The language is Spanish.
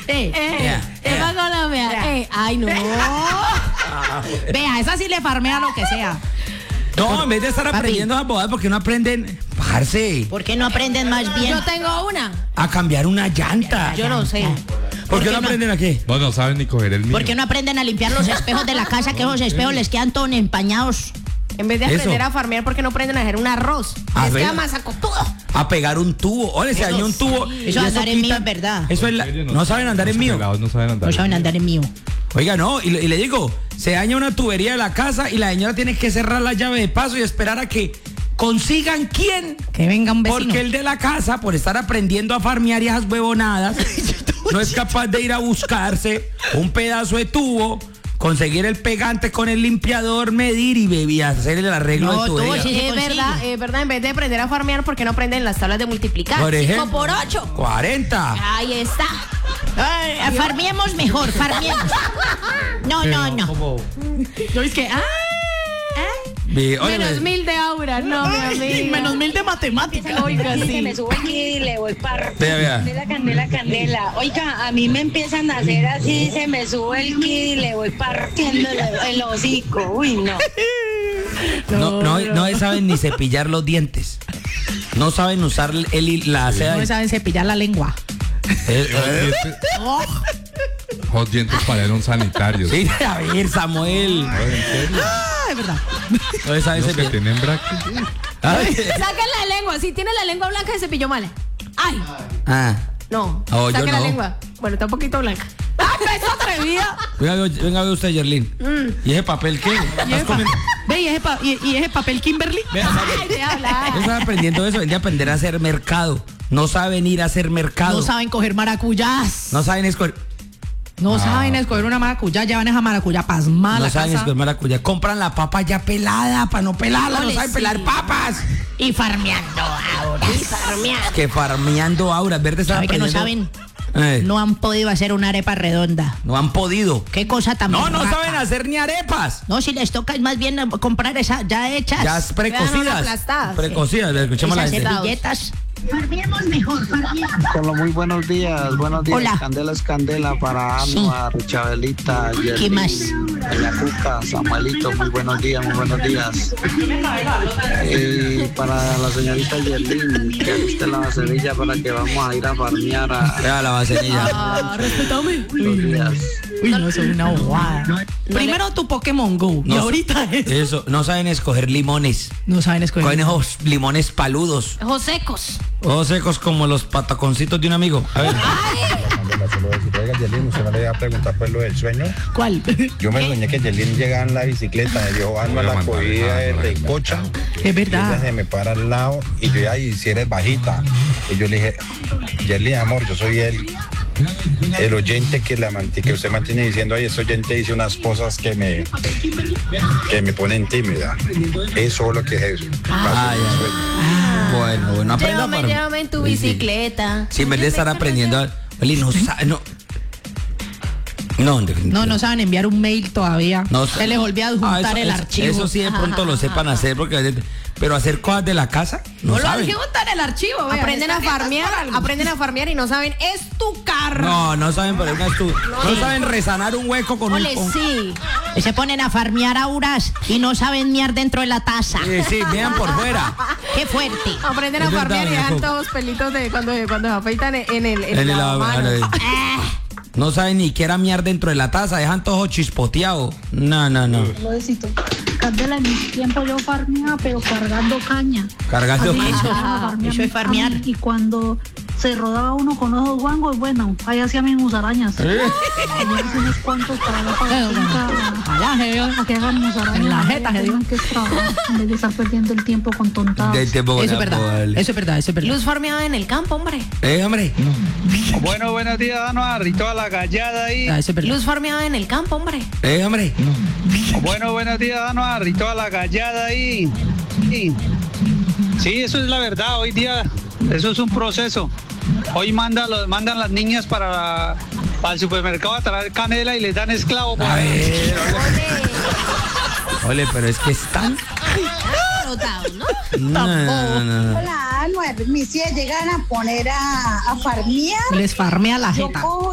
Colombia. Ay, no. Vea, esa sí le farmea lo que sea. No, en vez de estar aprendiendo a bodas, ¿por qué no aprenden, parce, ¿Por qué no aprenden más bien? Yo tengo una. a cambiar una llanta? Yo no sé. ¿Por qué no aprenden a qué? Vos no saben ni coger el mío. ¿Por qué no aprenden a limpiar los espejos de la casa, que esos espejos les quedan todos empañados? En vez de Eso. aprender a farmear, ¿por qué no aprenden a hacer un arroz? A Les ver. queda más acotudo. A pegar un tubo. Oye, se dañó un tubo. Eso y andar en mío quitan- es verdad. Eso es no saben andar en mío. Pelados no saben andar. No saben andar en mío. Oiga, no, y le digo, se daña una tubería de la casa y la señora tiene que cerrar la llave de paso y esperar a que consigan quién. Que venga un vecino. Porque el de la casa, por estar aprendiendo a farmear y esas huevonadas, no es capaz de ir a buscarse un pedazo de tubo, conseguir el pegante con el limpiador, medir y hacer el arreglo No, de tubo tubería. sí se Es verdad, en vez de aprender a farmear, ¿por qué no aprenden las tablas de multiplicar? Por ejemplo, 5 por 8. 40. Ahí está. Ay, farmiemos mejor, farmiemos. No. Yo es que, Oye, Menos 1000 de aura, no, mi amiga. menos 1000 de matemáticas. Oiga, Se sí. me sube aquí y le voy para Vea. candela. Oiga, a mí me empiezan a hacer así, se me sube el kid y le voy partiendo el hocico. Uy, no. No saben ni cepillar los dientes. No saben usar la seda. No saben cepillar la lengua. Los dientes parecen sanitarios. Sí, a ver, Samuel. Es verdad. No saben Los que cepillar. tienen brackets. Saquen la lengua. Si tiene la lengua blanca, se cepilló mal. Ay, Ah. no. Oh, yo Saquen la no. lengua. Bueno, está un poquito blanca. ¡Ay, pero es atrevida! Venga a ver usted, Yerlin. ¿Y ese papel qué? ¿Estás comiendo? Ve, ¿y ese papel Kimberly? Ay, de hablar. Estás aprendiendo eso, de aprender a hacer mercado. No saben ir a hacer mercado. No saben coger maracuyás. No saben escoger. No saben escoger una maracuyá. Llevan esa maracuyá pasmada a No la saben casa. escoger maracuyá. Compran la papa ya pelada para no pelarla. No Ole, saben sí. pelar papas. Y farmeando ahora. Y farmear. Que farmeando auras. Verde estaba ¿Sabe que no aprendiendo. saben? No. No han podido hacer una arepa redonda. No han podido. ¿Qué cosa tan No berraca? saben hacer ni arepas. No, si les toca es más bien comprar esas ya hechas. Ya Vean, precocidas. una aplastada, sí. Precocidas. Escuchemos la Esas gente. servilletas. Hola, muy buenos días. Hola. Candela es candela para Sí. Anuar, Chabelita, ¿Qué Yerlin, más? Doña Cuca, Samuelito, muy buenos días, muy buenos días. Y para la señorita Yerlin, que usted la vaselilla para que vamos a ir a farmear a Vea la vaselilla. Ah, respetame. los días. Uy, no, eso es una bobada. Primero tu Pokémon Go. Y No, ahorita es. Eso, no saben escoger limones. No saben escoger. Cogen esos limones paludos. Ojos secos. O secos como los pataconcitos de un amigo. A ver. Oiga, Yerlin, usted no le iba a preguntar por lo del sueño. ¿Cuál? Yo me soñé que Yerlin llegaba en la bicicleta, me dijo, a la cogida de cocha. Es Ella verdad. se me para al lado y yo, ay, si eres bajita. Y yo le dije, Yerlin, amor, yo soy el oyente que usted mantiene diciendo, ay, ese oyente dice unas cosas que me ponen tímida. Eso es lo que es eso. Ay, bueno, aprenda a farmear. Llévame en tu bicicleta. Sí, en vez de estar aprendiendo. Oye, No saben enviar un mail todavía. No Se les olvida adjuntar el archivo. Eso sí de pronto lo sepan hacer porque pero hacer cosas de la casa no No lo saben. adjuntan el archivo. vean, Aprenden a está- está farmear, por algo. aprenden a farmear y no saben, es tu carro. No saben poner una no saben resanar un hueco con Ole, un sí. Y se ponen a farmear auras y no saben miar dentro de la taza. Sí, vean por fuera. Qué fuerte. Aprenden Es a verdad, farmear y doña dejan Coco. todos pelitos de cuando se afeitan en el En el lavamanos. No saben ni siquiera miar dentro de la taza, dejan todo chispoteado. No. Lodecito. Candela, en mi tiempo yo farmeaba, pero cargando caña. Cargando. Así Eso- empezaba a farmear eso es mi farmear. caña. Y cuando se rodaba uno con ojos guangos, bueno, ahí hacía mis musarañas. Tenía unos cuantos para allá para Allá, jefe. a que hagan musarañas. En la jeta, que tengan que trabajar en vez de estar perdiendo el tiempo con tontadas. Eso es verdad. Eso es verdad, eso es verdad. Luz farmeaba en el campo, hombre. Hombre. Bueno, buenos días, Anuar, y toda la gallada ahí. Eso es verdad. Luz farmeaba en el campo, hombre. Hombre. Bueno, buenos días, Anuar, y toda la gallada ahí. Sí, eso es la verdad, hoy día eso es un proceso. Hoy mandan las niñas para el supermercado a traer canela y les dan esclavo. A ver. Ole, pero es que están. No. Hola, Anuar, mis hijas llegan a poner a farmear. Les farmea la Yo jeta. cojo